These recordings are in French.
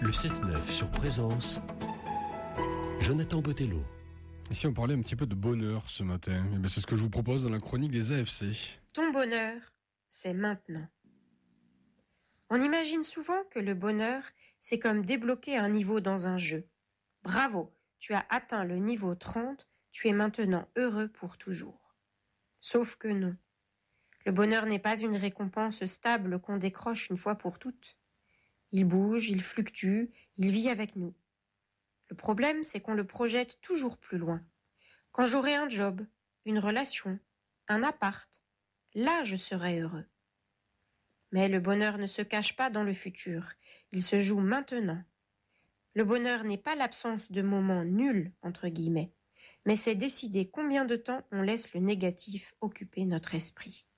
Le 7-9 sur Présence, Jonathan Botello. Et si on parlait un petit peu de bonheur ce matin, eh bien c'est ce que je vous propose dans la chronique des AFC. Ton bonheur, c'est maintenant. On imagine souvent que le bonheur, c'est comme débloquer un niveau dans un jeu. Bravo, tu as atteint le niveau 30, tu es maintenant heureux pour toujours. Sauf que non. Le bonheur n'est pas une récompense stable qu'on décroche une fois pour toutes. Il bouge, il fluctue, il vit avec nous. Le problème, c'est qu'on le projette toujours plus loin. Quand j'aurai un job, une relation, un appart, là je serai heureux. Mais le bonheur ne se cache pas dans le futur, il se joue maintenant. Le bonheur n'est pas l'absence de moments nuls, entre guillemets, mais c'est décider combien de temps on laisse le négatif occuper notre esprit.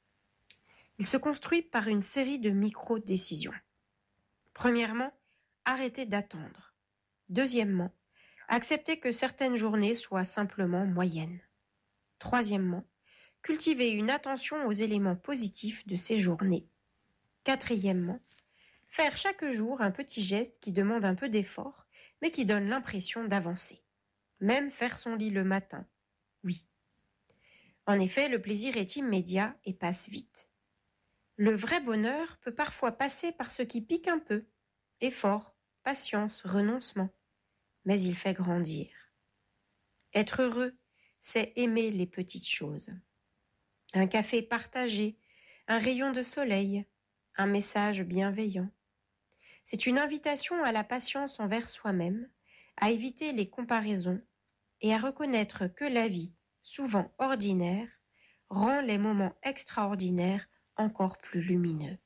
Il se construit par une série de micro-décisions. Premièrement, arrêter d'attendre. Deuxièmement, accepter que certaines journées soient simplement moyennes. Troisièmement, cultiver une attention aux éléments positifs de ces journées. Quatrièmement, faire chaque jour un petit geste qui demande un peu d'effort, mais qui donne l'impression d'avancer. Même faire son lit le matin. Oui. En effet, le plaisir est immédiat et passe vite. Le vrai bonheur peut parfois passer par ce qui pique un peu. Effort, patience, renoncement. Mais il fait grandir. Être heureux, c'est aimer les petites choses. Un café partagé, un rayon de soleil, un message bienveillant. C'est une invitation à la patience envers soi-même, à éviter les comparaisons et à reconnaître que la vie, souvent ordinaire, rend les moments extraordinaires encore plus lumineux.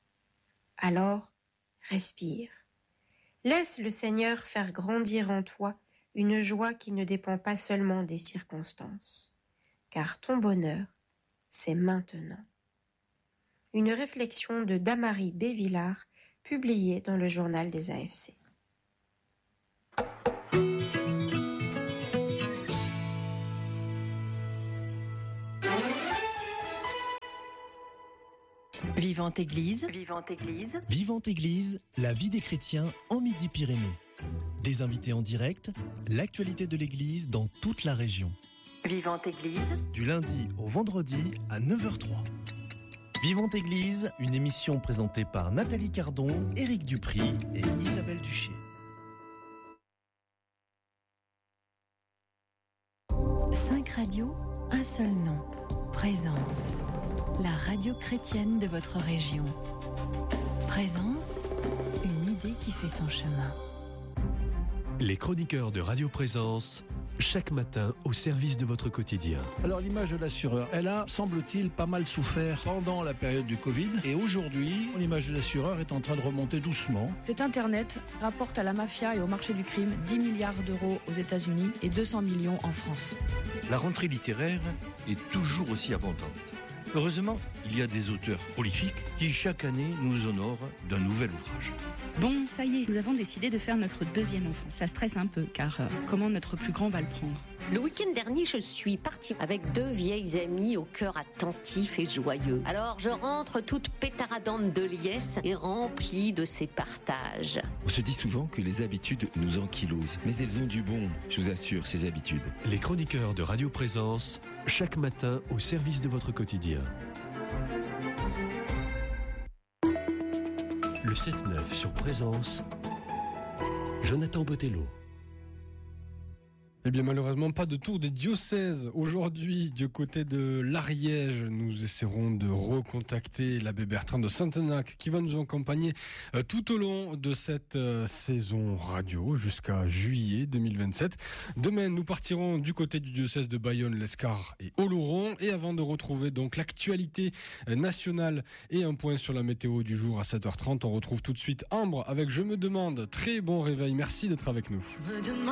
Alors, respire. Laisse le Seigneur faire grandir en toi une joie qui ne dépend pas seulement des circonstances. Car ton bonheur, c'est maintenant. Une réflexion de Damary Bévillard, publiée dans le journal des AFC. Vivante Église. Vivante Église. Vivante Église, la vie des chrétiens en Midi-Pyrénées. Des invités en direct, l'actualité de l'Église dans toute la région. Vivante Église. Du lundi au vendredi à 9h03. Vivante Église, une émission présentée par Nathalie Cardon, Éric Dupry et Isabelle Duché. 5 radios, un seul nom. Présence. La radio chrétienne de votre région. Présence, une idée qui fait son chemin. Les chroniqueurs de Radio Présence, chaque matin au service de votre quotidien. Alors l'image de l'assureur, elle a, semble-t-il, pas mal souffert pendant la période du Covid. Et aujourd'hui, l'image de l'assureur est en train de remonter doucement. Cet Internet rapporte à la mafia et au marché du crime 10 milliards d'euros aux États-Unis et 200 millions en France. La rentrée littéraire est toujours aussi abondante. Heureusement, il y a des auteurs prolifiques qui chaque année nous honorent d'un nouvel ouvrage. Bon, ça y est, nous avons décidé de faire notre deuxième enfant. Ça stresse un peu, car comment notre plus grand va le prendre ? Le week-end dernier, je suis partie avec 2 vieilles amies au cœur attentif et joyeux. Alors, je rentre toute pétaradante de liesse et remplie de ces partages. On se dit souvent que les habitudes nous ankylosent, mais elles ont du bon, je vous assure, ces habitudes. Les chroniqueurs de Radio Présence, chaque matin au service de votre quotidien. Le 7-9 sur Présence, Jonathan Botello. Eh bien malheureusement pas de tour des diocèses aujourd'hui du côté de l'Ariège. Nous essaierons de recontacter l'abbé Bertrand de Saint-Enac qui va nous accompagner tout au long de cette saison radio jusqu'à juillet 2027. Demain nous partirons du côté du diocèse de Bayonne, l'Escar et Oloron. Et avant de retrouver donc l'actualité nationale et un point sur la météo du jour à 7h30, on retrouve tout de suite Ambre avec Je me demande. Très bon réveil, merci d'être avec nous.